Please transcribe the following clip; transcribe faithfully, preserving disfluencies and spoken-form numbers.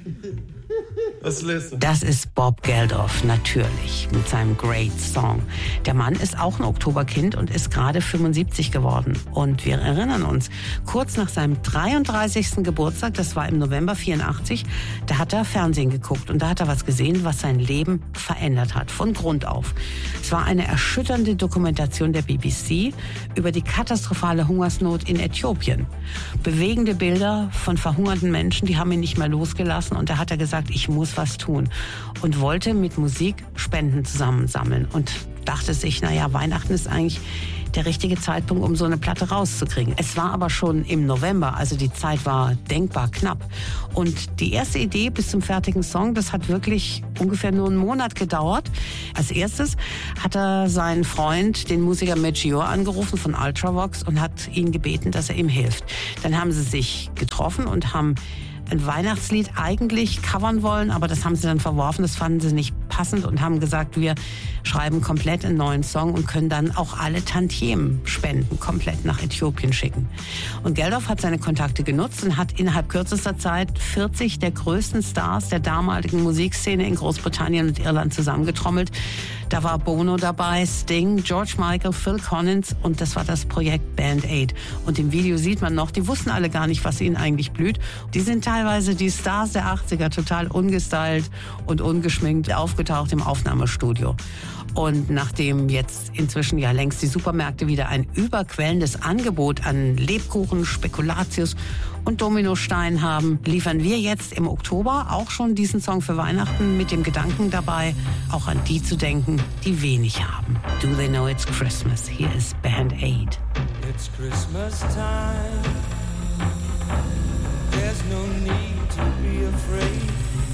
Was lässt du? Das ist Bob Geldof, natürlich, mit seinem Great Song. Der Mann ist auch ein Oktoberkind und ist gerade fünfundsiebzig geworden. Und wir erinnern uns, kurz nach seinem dreiunddreißigsten Geburtstag, das war im November vierundachtzig, da hat er Fernsehen geguckt und da hat er was gesehen, was sein Leben verändert hat, von Grund auf. Es war eine erschütternde Dokumentation der B B C über die katastrophale Hungersnot in Äthiopien. Bewegende Bilder von verhungerten Menschen, die haben ihn nicht mehr losgelassen und da hat er gesagt, ich muss was tun und wollte mit Musik Spenden zusammensammeln und dachte sich, naja, Weihnachten ist eigentlich der richtige Zeitpunkt, um so eine Platte rauszukriegen. Es war aber schon im November, also die Zeit war denkbar knapp. Und die erste Idee bis zum fertigen Song, das hat wirklich ungefähr nur einen Monat gedauert. Als erstes hat er seinen Freund, den Musiker Maggiore, angerufen von Ultravox und hat ihn gebeten, dass er ihm hilft. Dann haben sie sich getroffen und haben ein Weihnachtslied eigentlich covern wollen, aber das haben sie dann verworfen, das fanden sie nicht passend und haben gesagt, wir schreiben komplett einen neuen Song und können dann auch alle Tantiemen spenden, komplett nach Äthiopien schicken. Und Geldof hat seine Kontakte genutzt und hat innerhalb kürzester Zeit vierzig der größten Stars der damaligen Musikszene in Großbritannien und Irland zusammengetrommelt. Da war Bono dabei, Sting, George Michael, Phil Collins und das war das Projekt Band Aid. Und im Video sieht man noch, die wussten alle gar nicht, was ihnen eigentlich blüht. Die sind teilweise die Stars der achtziger, total ungestylt und ungeschminkt aufgetaucht im Aufnahmestudio. Und nachdem jetzt inzwischen ja längst die Supermärkte wieder ein überquellendes Angebot an Lebkuchen, Spekulatius und Dominostein haben, liefern wir jetzt im Oktober auch schon diesen Song für Weihnachten mit dem Gedanken dabei, auch an die zu denken, die wenig haben. Do they know it's Christmas? Hier ist Band Aid. It's Christmas time. There's no need to be afraid.